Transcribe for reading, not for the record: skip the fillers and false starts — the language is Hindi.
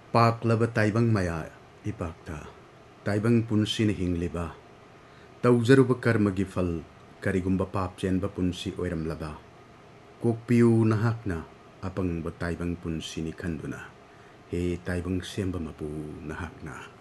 पाकलबा ताइबंग माया इपाकता ताइबंग पुनसिन हिंगलिबा तौजरुब कर्मगी फल करिगुंबा पाप चेनबा पुनसि ओइरमलबा कोकपियु नहाकना अपंग ताइबंग पुनसिनि खंदुना हे ताइबंग सेंबा मपु नहाकना